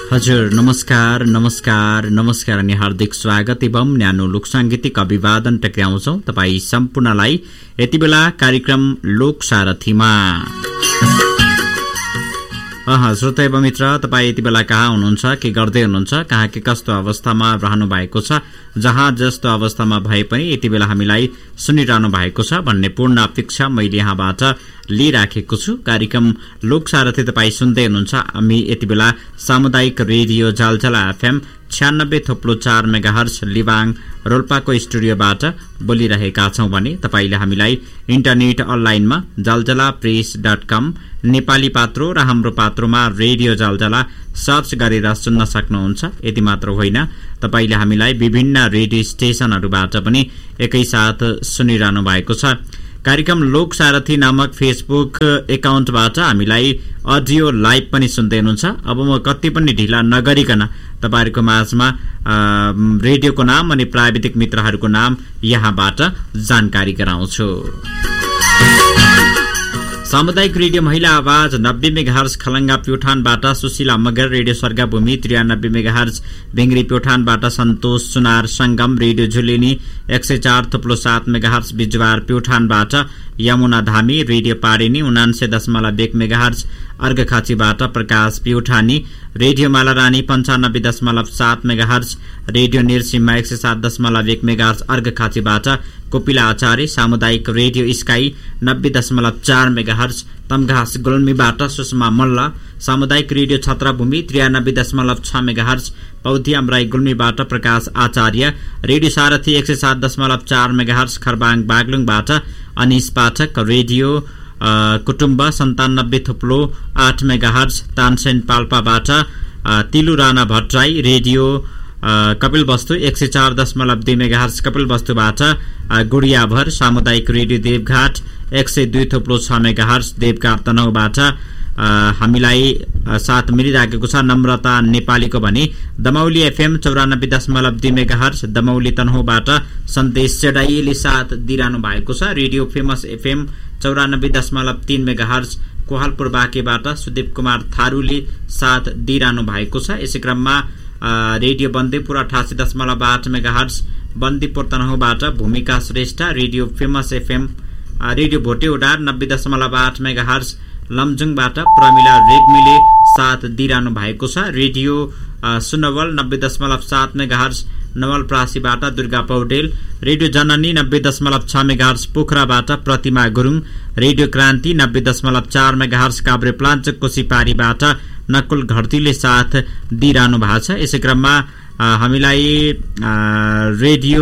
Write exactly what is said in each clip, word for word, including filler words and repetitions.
हजुर नमस्कार नमस्कार नमस्कार अनि हार्दिक स्वागत एवं न्यानो लोकसाङ्गीतिक अभिवादन टक्राउँछौ तपाई सम्पूर्णलाई यति बेला कार्यक्रम लोक सारथीमा। अह श्रोता एवं मित्र, तपाई यति बेला कहाँ हुनुहुन्छ, के गर्दै हुनुहुन्छ, कहाँ के कस्तो अवस्थामा रहनु भएको छ, जहाँ जस्तो अवस्थामा भए पनि यति बेला हामीलाई सुनिरहनु भएको छ भन्ने पूर्ण अपेक्षा मैले यहाँबाट लिइराखेको छु। कार्यक्रम लोक सारथी तपाई सुन्दै हुनुहुन्छ। हामी यति बेला सामुदायिक रेडियो जालजला एफएम छ्यानब्बे थोप्लो चार मेगाहर्ज लिबाङ रोल्पाको स्टुडियोबाट बोलिरहेका छौं भने तपाईले हामीलाई इन्टरनेट अनलाइनमा जालजला प्रेस डट कम नेपाली पात्रो र हाम्रो पात्रोमा रेडियो जालजला सर्च गरेर सुन्न सक्नुहुन्छ। यति मात्र होइन, तपाईले हामीलाई विभिन्न रेडियो स्टेशनहरूबाट पनि एकैसाथ सुनिरहनु भएको छ। कार्यक्रम लोक सारथी नामक फेसबुक एकाउन्टबाट हामीलाई अडियो लाइभ पनि सुन्दै हुनुहुन्छ। अब म कति पनि ढिला नगरिकन तपाईहरुको माझमा रेडियोको नाम अनि प्राविधिक मित्रहरूको नाम यहाँबाट जानकारी गराउँछु। सामुदायिक रेडियो महिला आवाज नब्बे megahertz Khalanga प्युठानबाट Sushila Magar, radio स्वर्गभूमि त्रियानब्बे megahertz भेंगरी प्युठानबाट सन्तोष सुनार, संगम रेडियो झुलिनी एक सय चार थुप्लो सात मेगाहर्ज बिजुवार प्युठानबाट यमुना धामी, रेडियो पाडिनी उनान्से दशमलव एक मेगाहर्ज अर्घखाँचीबाट प्रकाश प्युठानी, रेडियो मालारानी पञ्चानब्बे दशमलव सात मेगाहर्ज, रेडियो निर्सिम्हा एक सय सात दशमलव एक मेगाहर्ज अर्घखाँचीबाट कोपिला आचार्य, सामुदायिक रेडियो स्काई नब्बे दशमलव चार मेगाहर्ज तमघास गुल्मीबाट सुषमा मल्ल, सामुदायिक रेडियो छत्रभूमि त्रियानब्बे दशमलव छ मेगाहर्ज पौधी अमराई गुल्मीबाट प्रकाश आचार्य, रेडियो सारथी एक सय सात दशमलव चार मेगाहर्ज खरबाङ बागलुङबाट अनिश पाठक, रेडियो कुटुम्ब सन्तानब्बे थुप्लो आठ मेगाहर्ज तानसेन पाल्पाबाट तिलु राणा भट्टराई, रेडियो कपिल वस्तु एक सय चार दशमलव दुई मेगाहर्ज कपिल वस्तुबाट गुडियाभर, सामुदायिक रेडियो देवघाट एक सय दुई थुप्लो छ मेगाहर्ज देवघाट तनहुबाट हामीलाई साथ मिलिरहेको छ। नम्रता नेपालीको भने दमौली एफएम चौरानब्बे दशमलव दुई मेगाहर्ज दमौली तनहुबाट सन्देश चेडाईले साथ दिइरहनु भएको छ। रेडियो फेमस एफएम चौरानब्बे दशमलव तीन मेगाहर्ज कोहालपुर बाँकेबाट सुदीप कुमार थारूले साथ दिइरहनु भएको छ। यसै क्रममा रेडियो बन्दीपुर अठासी दशमलव आठ मेगाहर्ज बन्दीपुर तनहुबाट भूमिका Shrestha, radio famous FM radio भोटेउडार नब्बे दशमलव आठ मेगाहर्ज लमजुङबाट प्रमिला रेग्मीले साथ दिइरहनु भएको छ। रेडियो सुनवल नब्बे दशमलव सात मेगाहर्ज नवलप्रासीबाट दुर्गा पौडेल, रेडियो जननी नब्बे दशमलव छ मेगाहर्ज पोखराबाट प्रतिमा गुरुङ, रेडियो क्रान्ति नब्बे दशमलव चार मेगाहर्ज काभ्रे प्लाञ्चोकको सिपारीबाट नकुल घरतीले साथ दिइरहनु भएको छ। यसै क्रममा हामीलाई रेडियो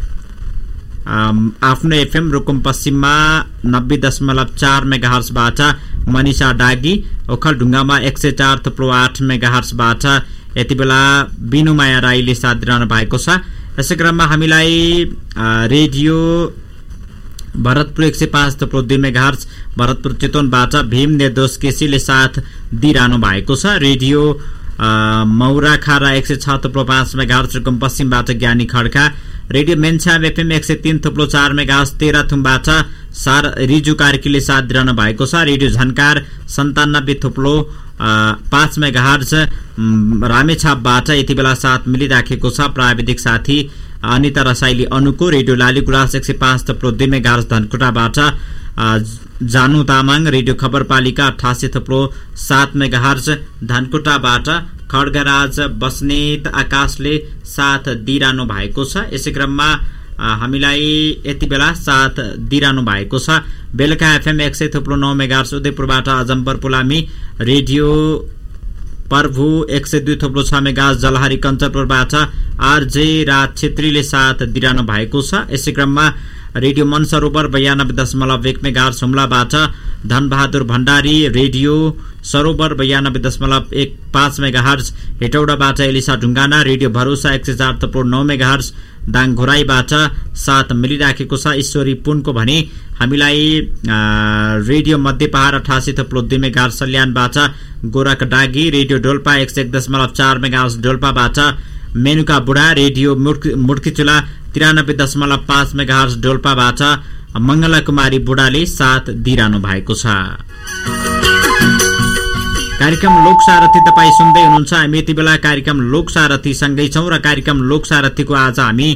आफ्नो एफएम रुकुम पश्चिममा नब्बे दशमलव चार मेगाहर्जबाट मनिषा डागी, ओखलढुङ्गामा एक सय चार थुप्रो आठ मेगाहर्जबाट यति बेला बिनुमाया राईले साथ दिइरहनु भएको छ। यसै क्रममा हामीलाई रेडियो भरतपुर एक सय पाँच थुप्रो दुई मेगाहर्ज भरतपुर चितवनबाट भीम निर्दोष केसीले साथ दिइरहनु भएको छ। रेडियो मौरा खारा एक सय छ थुप्रो पाँच मेगाहर्ज रुकुम पश्चिमबाट ज्ञानी खड्का, रेडियो मेन्छाब एफएम एक सय तीन थुप्लो चार मेगाहर्ज तेह्रथुमबाट सार रिजु कार्कीले साथ दिइरहनु भएको छ। रेडियो झन्कार सन्तानब्बे थुप्लो पाँच मेगाहर्ज रामेछापबाट यति बेला साथ मिलिराखेको छ प्राविधिक साथी अनिता रसाइली अनुको, रेडियो लालीगुराँस एक सय पाँच थुप्रो दुई मेगाहर्ज धनकुटाबाट जानु तामाङ, रेडियो खबरपालिका अठासी थुप्रो सात मेगाहर्ज धनकुटाबाट खड्गराज बस्नेत आकाशले साथ दिइरहनु भएको छ। यसै क्रममा हामीलाई यति बेला साथ दिइरहनु भएको छ बेलुका एफएम एक सय थुप्रो नौ मेगाहर्ज उदयपुरबाट अजम्बर पुलामी, रेडियो प्रभु एक सय दुई थुप्रो छ मेगाहर्ज जलहारी कञ्चनपुरबाट आरजे राज छेत्रीले साथ दिइरहनु भएको छ। यसै क्रममा रेडियो मनसरोवर बयानब्बे दशमलव एक मेगाहर्ज हुम्लाबाट धनबहादुर भण्डारी, रेडियो सरोवर बयानब्बे दशमलव एक पाँच मेगाहर्ज हेटौडाबाट एलिसा ढुङ्गाना, रेडियो भरोसा एक सय चार थुप्रो नौ मेगाहर्ज दाङघोराईबाट साथ मिलिराखेको छ। ईश्वरी पुनको भने हामीलाई रेडियो मध्य पहाड अठासी थुप्रो दुई मेगाहर्ज सल्यानबाट गोरख डागी, रेडियो डोल्पा एक सय एक दशमलव चार मेगाहर्ज डोल्पाबाट मेनुका बुढा, रेडियो मुड्कीचुला तिरानब्बे दशमलव पाँच मेगाहर्ज डोल्पाबाट मंगला कुमारी बुढाले साथ दिइरहनु भएको छ। कार्यक्रम लोक सारथी तपाईँ सुन्दै हुनुहुन्छ। हामी यति बेला कार्यक्रम लोक सारथी सँगै छौँ र कार्यक्रम लोक सारथीको आज हामी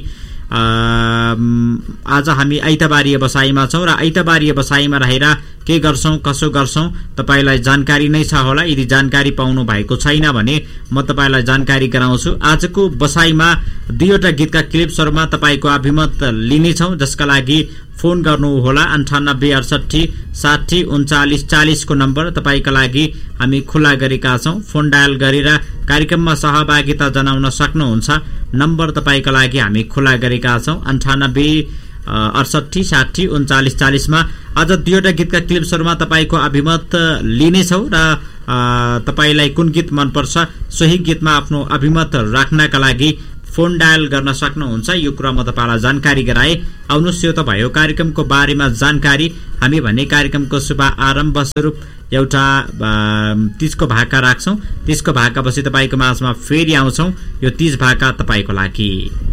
आज हामी आइतबारीय बसाइमा छौँ र आइतबारीय बसाइमा रहेर के गर्छौं कसो गर्छौं तपाईलाई जानकारी नै छ होला। यदि जानकारी पाउनु भएको छैन भने म तपाईलाई जानकारी गराउँछु। आजको बसाइमा दुईवटा गीतका क्लिप्सहरुमा तपाईको अभिमत लिनेछौं, जसका लागि फोन गर्नु होला। अन्ठानब्बे अडसठी साठी उन्चालिस चालिस को नम्बर तपाईका लागि हामी खुला गरेका छौं। फोन डायल गरेर कार्यक्रममा सहभागिता जनाउन सक्नुहुन्छ। नम्बर तपाईका लागि हामी खुला गरेका छौं। अन्ठानब्बे अडसठी साठी उन्चालिस चालिस मा आज दुईवटा गीतका क्लिप्सहरुमा तपाईको अभिमत लिनेछौं र तपाईलाई कुन गीत मनपर्छ सोही गीतमा आफ्नो अभिमत राख्नका लागि फोन डायल गर्न सक्नुहुन्छ। यो कुरा म तपाईलाई जानकारी गराए। आउनुस्, यो त भयो कार्यक्रमको बारेमा जानकारी। हामी भने कार्यक्रमको शुभ आरम्भ स्वरूप एउटा तीजको भाका राख्छौं। तीजको भाका पछि तपाईको माझमा फेरि आउँछौं। यो तीज भाका तपाईको लागि।